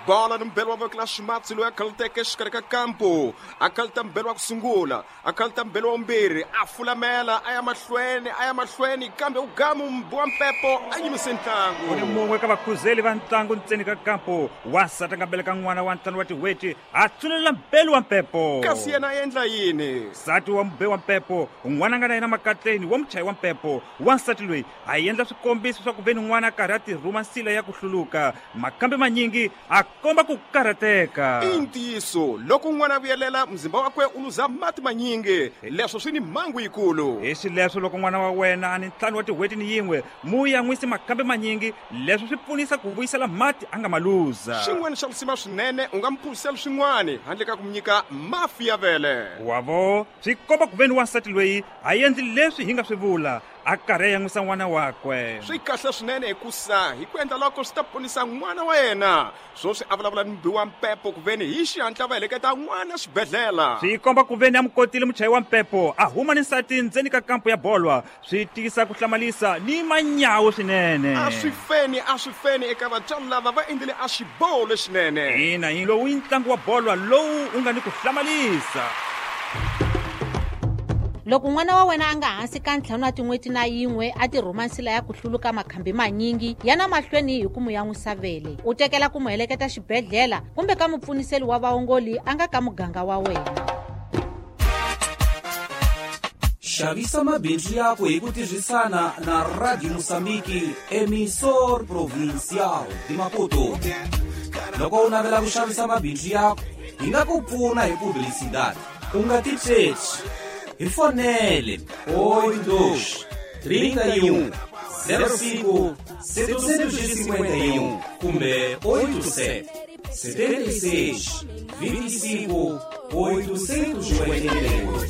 bola ni mbelo wa vokela ximatsi loyi a khaluteke exikarhi ka kampo a khaluta mbelo wa ku sungula a khaluta mbelo wa vumbirhi a fulamela a ya mahlweni kambe ugamu wa mpepo a yimise ntlangu. Ku ni mun'we ka vakhuzeli va ntlangu ntseni ka kampo wasati a nga beleka n'wana wa ntlhanu wa tiweti a tsulela mbelo wa mpepo. Kasi yena a endla yini? Nsati wa mbe wa mpepo un'wana a nga na yena makatleni wa muchayi wa mpepo wansati loyi a endla swikombiso swa ku veni n'wana a karhi a tirhuma nsila ya ku hluluka makambe manyingi a komba ku karhateka. I ntiyiso loko n'wana a vuyelela mzimba wakwe u luza mati manyingi leswo swi ni mhangu yikulu. Hi xileswo loko n'wana wa wena a ni ntlhanu wa tiweti ni yin'we mu ya n'wisi makambe manyingi leswi swi pfunisa ku vuyisela mati a nga ma luza. Xin'wana xa lusima swinene u nga mi phurisela swin'wana handle ka ku mi nyika mafi ya vele. Wavo swi komba ku veni wansati loyi a endli leswi hi nga swi vula a karhi a yan'wisa n'wana wakwe. Swi kahle swinene hikusa hi ku endla loko swi ta ponisa n'wana wa yena swoswi a vulavula ni mbi wa mpepo ku veni hi xihatla va heleketa n'wana xibedhlela. Swi komba ku veni a mukotile muchayi wa mpepo a huma ni nsati ndzeni ka kampo ya bolwa swi tisa ku hlamalisa ni manyawu swinene. A swi feni eka vatswari lava va endlile a xiboho lexinene. Ina hi lowu i ntlangu wa bolwa lowu u nga ni ku hlamalisa. Loko n'wana wa wena a nga hansi ka ntlhanu wa tin'weti na yin'we a tirhuma nsila ya ku hluluka makhambi manyingi yana mahlweni hi ku mu yan'wisa vele u tekela ku mu heleketa xibedhlela kumbe ka mupfuniseli wa vaongoli a nga ka muganga wa wena. Xavisa mabindzu yako hi ku tirhisana na Radio Mosambiki emisor provincial di Maputo. Loko u navela ku xavisa mabindzu yako hi nga ku pfuna hi publicidade u nga titsheci hi fonele 82 31 05 751 kumbe 87 76 25 852.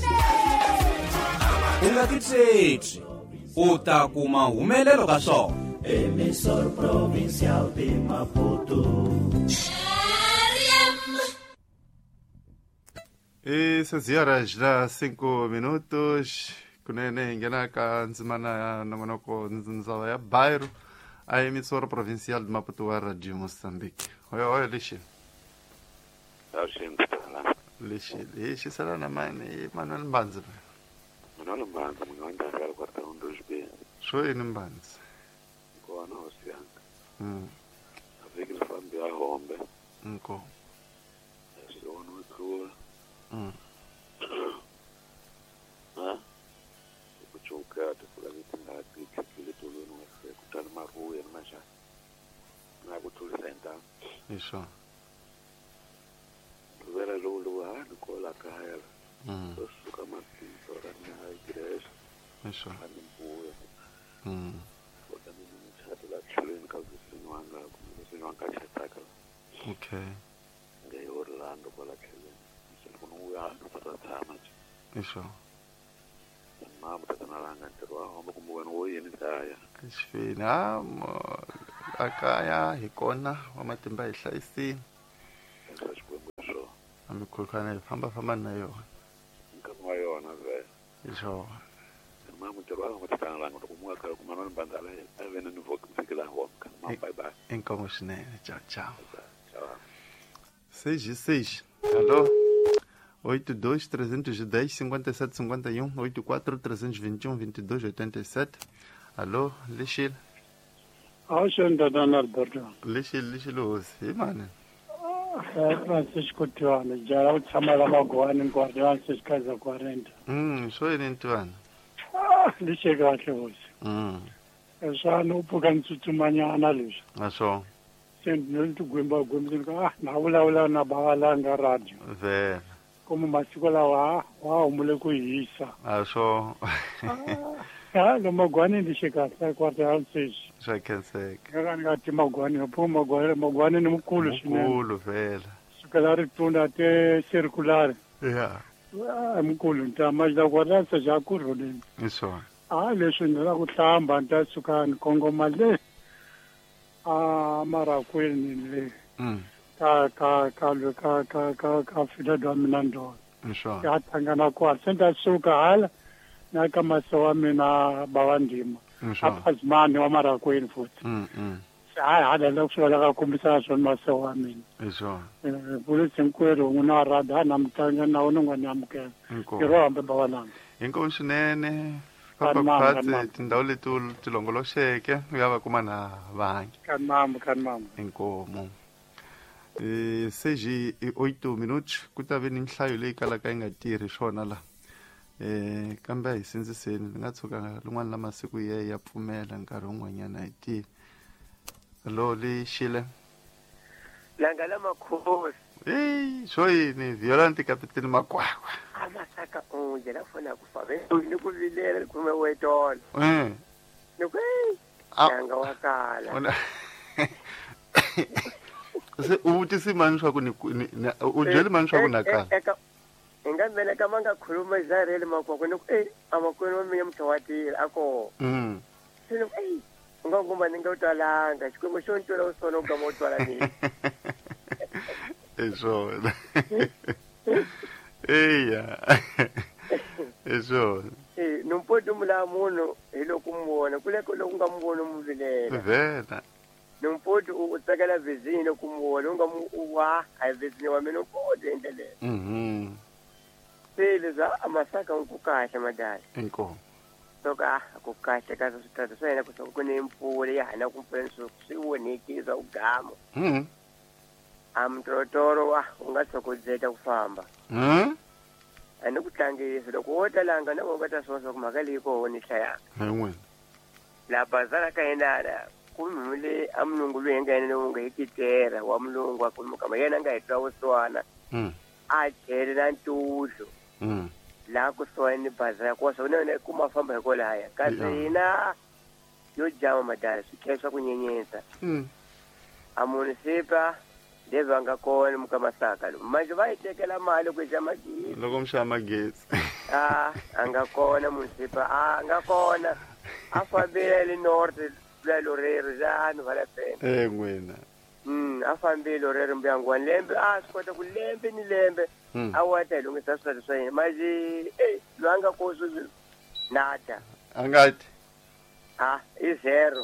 U nga titsheci u ta kuma humelelo ka swona. Emissor provincial de Maputo. E 6 horas já 5 minutos. Kunene ngenaka ndzimana ya nongonoko ndzindzawa ya bairro a emissora provincial de Maputo wa Radio Moçambique. Oyo lixi. Lixi sala na mani Manuel Mbanzi. Manuel Mbanzi mwenye ngalo kwa taundu jbe. Sho ni Mbanzi. Kwa na osianga. Afiki fambi ya hombe. Nko. Sio no kruwa. Kuchoka tukula vitingapi kile tulino kutana maruya na masha na kutulenda Isho vera lulu nikola kaya suka mapito na igreja Isho animbuya kwa nini mchatu la chuleni kazi sinwanga chataka. Okay. Ngai Orlando kwa la chuleni kunuya nfatata Isho mama tatanalanga ntirwa homa kumbuka no yini kaya Xifina akaya hi kona wa matimba hi hlayisini swo amikhulukana hi famba na yona nkama wa yona ve Isho mama ntirwa homa tatanalanga kumbuka kaya kumana mbandala avena ni vokila honka mama bye bye inkomo swinene ciao 6 alô 82 310 57 51 84 321 22 87. Alô, Lixil. Dona Alberto. Lixil hosi. Hi mani. Francisco Tiwana, jara utshama la magwani ngwadi wa Francisco 40. Sho yini Tiwana? Lixil kahle hosi. Esana uphuka ntsutsumanyana leswi. Asho. Sendinto gwimba na vulavula na bavalanga radio. Vele. Como masiku lawa wa humule ku hisa. Asho. Lo magwani ndi xikasa kwata halsesi. Swa khenseka. Ngati magwani magwani ni mukulu swinene. Mukulu vele. Sukela ritunda te circular. Yeah. Mukulu ntama ja kwata sa ja ku rodeni. Isho. Leswi ndela ku hlamba nta suka ni kongoma le. Mara kwini le. Ka fida do mina ndo. Isho. Ya tangana kwa senta suka hala na kama sawa mina bawandima. Apazimani wa mara kwini futhi. hayi le kusho la kakumbisa swona mase wa mina hi swona polisi nkwerhu n'wina rada namhlanje na wona n'wani amukela inkomu ntirho hambi bawananga inkomu swinene Kanmama, papa kanmama. phatsi tindhawu leti u ti longoloxeke u ya va kuma na vangi kani mama inkomu seji i 8 minutos ku ta ve ni nhlayo leyi kalaka yi nga tirhi swona la kambe a hi sindziseni ni nga tshuka lin'wana la masiku ya pfumela nkarhi wun'wanyana hi tivi lo lexile langa lamakhosi swo yini violent kapiteni makwakwa amasaka unje lafuna kufa ni ku vilela kume wetona ni ku langa wakala se u vutisi mani swa ku u byeli mani swa ku nakala ingambele kama nga khuluma Israel makwakwa ni ku amakwenu wa mina mthawatile ako sino ngongoma ninga utalanga xikwembu xo ntola usona u gama utwala nini swona eya swona nompoti mula munhu hi loko muvona kuleko loko nga muvona mu vilela vela nompoti u tsakela vezini loko muvona u nga wa hayi vezini wa mina umpoti endleleni se leza amasaka nku kahle madala inkomo soka ku kahle ka switata swa yena kusuka ku ni mpfula ya hana ku mpfula swi onhekisa ugamo amtrotoro wa u nga tsokodzeta ku famba ani ku tlangisa loko wo talanga na nga ta sosa ku mhaka leyi ko ni hlayaka n'wina la bazara ka yena kumhule amlungu loyi nga yena lowu nga hekitera wa mulungu wa kulumuka yena nga hetwa wuswana a chele na ntuhlo la kusuhani ni bazara kwa sababu kuma famba hiko laya kasi hina yo jama madala swi tlhela swa ku nyenyesa amunisipa ndeve anga kona muka masaka manje va yi tekela mali ku xa magezi loko mi xava magezi anga kona munisipa anga kona a fambile le norte la lorero jano vala pena n'wina a fambile lorero mbyangu lembe swi kota ku lembe ni lembe a wata hi lungisa swilo swa yena manje lo anga koso nada angati i zero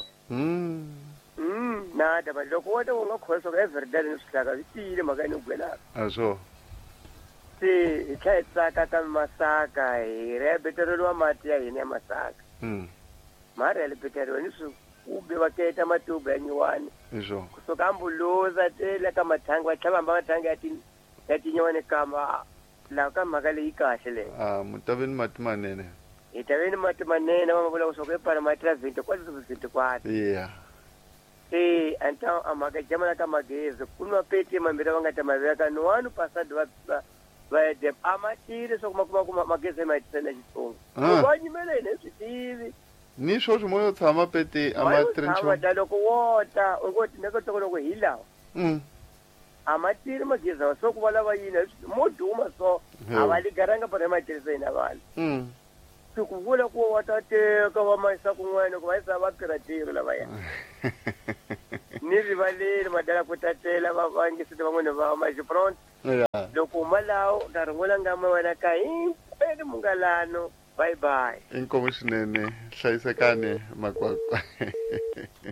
nada manje loko wota u nga khosa ka everyday ni swihlaka swi tiyile mhaka ni gwelaka a swo se hi tlha hi tsaka ka masaka hi rebeteriwa mati ya hina ya masaka mara ya lebeteriwa ni swi ube va keta matuba ya nyiwani kusuka ambuluza tele ka mathangi va tlhava hamba mathangi ya tinyiwani kama laha ka mhaka leyi kahle leyo mi ta ve ni mati manene hi ta ve ni mati manene va vula kusuka i pala mati ya 24 yeah se anta a mhaka jamana ka magezi ku nwa peti mambirhi va nga ta maveka ni wani pasadi va yede a ma tiri swa kuma magezi ma hetisela xitsongo va nyimela hina hi swi tivi ni swo swi moyo tshama peti a ma tiri loko wota u ngo tineka toko loko hi lawa a ma tiri magezi wa so ku va lava yina mo duma so a va ligaranga pare ma tirisa hina vanhu ku vula ku wa ta teka va ma yisa kun'wana ku va yisa va tirha lavaya ni rivaleli madala ku tatela va vangisita van'wana va maxipronto loko malawo nkarhi n'wu la nga ma wena ka himpeli mungalano bye bye inkomu swinene hlayisekani makwakwa